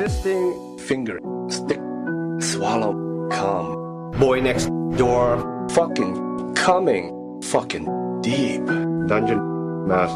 Fisting, finger, stick, swallow, cum. Boy next door, fucking coming, fucking deep. Dungeon Master.